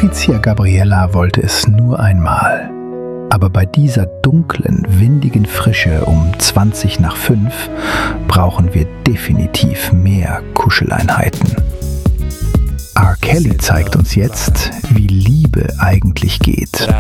Patricia Gabriella wollte es nur einmal. Aber bei dieser dunklen, windigen Frische um 5:20 brauchen wir definitiv mehr Kuscheleinheiten. R. Kelly zeigt uns jetzt, wie Liebe eigentlich geht.